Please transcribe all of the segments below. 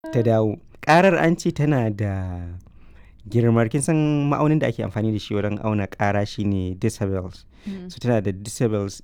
ta dawo. Ƙarar an ce tana da girmar kin san ma'aunin da ake amfani da shi wurin auna ƙara shine decibels. So tana da decibels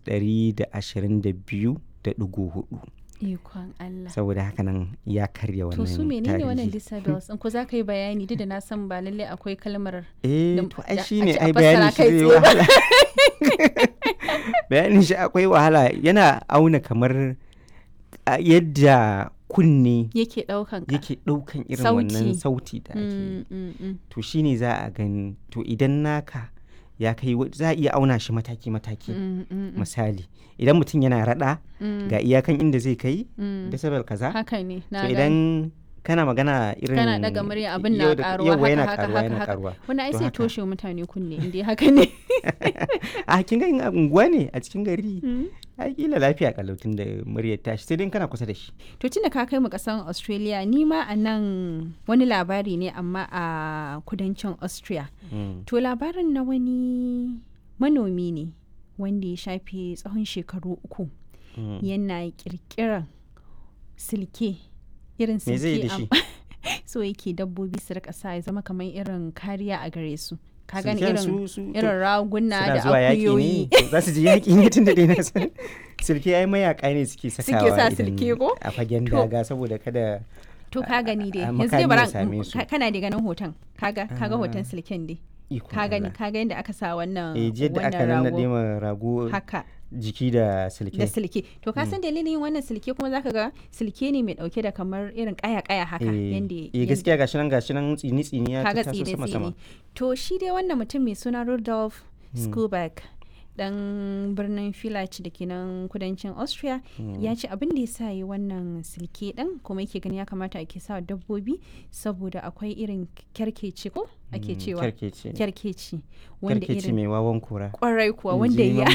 122.4. Ikon Allah. Saboda haka nan ya karya wannan To su menene wannan tarihi. decibels? In ko za ka yi bayani duk da na san ba lallai akwai kalmar To ai shi ne a ai fassara bayanin shi kai zai tsaye ba. wahala. Bayanin shi akwai wahala, yana auna kamar yadda kunne Yake ɗaukan ka. yake ɗaukan irin Sauti. wannan sauti da ake yi. To shi ne za a gani, to idan naka ya kai za a iya auna shi mataki-mataki. Misali, idan mutum yana raɗa ga iyakan inda zai kai decibel kaza. Haka ne, To na gani. idan kana magana irin Kana ɗaga murya abin na yau da- ƙaruwa yauwa yana haka ƙaruwa yana haka. ƙaruwa. Wani ai To sai haka. toshe wa mutane kunne inda haka ne. A kin ga in a unguwa ne a cikin gari ai kila lafiya kalautin da muryar tashi sai dai kana kusa da shi. To tunda ka kai mu ƙasar Australia, ni ma a nan wani labari ne amma a kudancin Austria. To labarin na wani manomi ne wanda ya shafe tsawon shekaru 3 yana ƙirƙirar silke. Irin Me zai yi da silke shi? so yake dabbobi su rika sa ya zama kamar irin kariya a gare su. Ka gani Silken irin to irin raguna suna da zuwa yaƙi ne. akuyoyi. To za su je yaƙi ne tun da dai na san. Silke ai mayaƙa ne suke sakawa sa idan silke ko? a fagen To. daga saboda kada To ka gani dai. a Yanzu dai makami bara ya same su. kana da ganin hoton. Kaga hoton silken dai. ikon Ka gani Allah. yadda aka sa wannan Jiya da aka wannan nannaɗe rago. ma rago Haka jiki da silke. da silke. To ka san dalilin yin wannan silke kuma zaka ga silke ne mai dauke da kamar irin kaya-kaya haka yanda gaskiya gashi nan tsini-tsini ya kaga tattaso sama-sama. tsine-tsine. To shi dai wannan mutum mai suna Rudolf Skuback dan birnin Village da ke nan kudancin Austria ya ce abin da ya sa yi wannan silke din kuma yake gani ya kamata ake sa dabbobi saboda akwai irin kyarkeci ko ake cewa Kyarkeci. kyarkeci wanda Kyarkeci irin mai wawan kura. kwarai kuwa In wanda ji ya